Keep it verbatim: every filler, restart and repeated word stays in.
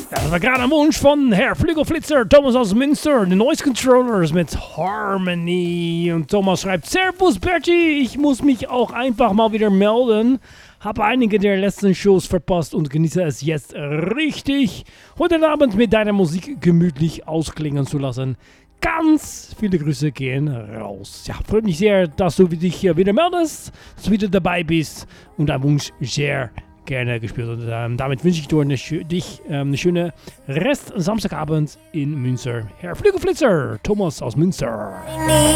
Das war gerade ein Wunsch von Herr Flügelflitzer, Thomas aus Münster, die Noise Controllers mit Harmony. Und Thomas schreibt, Servus Bertie, ich muss mich auch einfach mal wieder melden. Habe einige der letzten Shows verpasst und genieße es jetzt richtig, heute Abend mit deiner Musik gemütlich ausklingen zu lassen. Ganz viele Grüße gehen raus. Ja, freut mich sehr, dass du dich hier wieder meldest, dass du wieder dabei bist und dein Wunsch sehr gerne gespielt. Und ähm, damit wünsche ich dir eine, dich ähm, eine schöne Rest Samstagabend in Münster. Herr Flügelflitzer, Thomas aus Münster.